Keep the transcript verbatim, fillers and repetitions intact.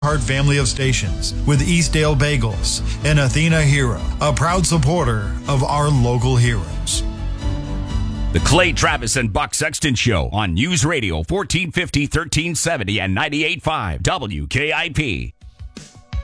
Heart family of stations with Eastdale Bagels and Athena Hero, a proud supporter of our local heroes. The Clay Travis and Buck Sexton Show on News Radio fourteen fifty, thirteen seventy, and ninety-eight point five W K I P.